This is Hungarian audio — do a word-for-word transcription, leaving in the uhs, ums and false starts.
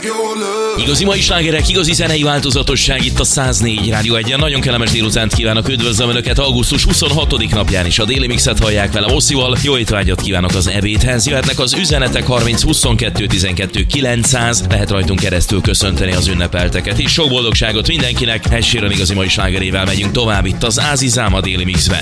Igazi mai slágerek, igazi zenei változatosság itt a száz négy Rádió egyen. Nagyon kellemes délutánt kívánok, üdvözlöm Önöket augusztus huszonhatodika napján is. A Déli Mixet hallják vele Osszival. Jó étvágyat kívánok az ebédhez. Jöhetnek az üzenetek harminc huszonkettő tizenkettő kilencszáz. Lehet rajtunk keresztül köszönteni az ünnepelteket. És sok boldogságot mindenkinek. Ed Sheeran igazi mai slágerével megyünk tovább itt az Ázizám a Déli Mixben.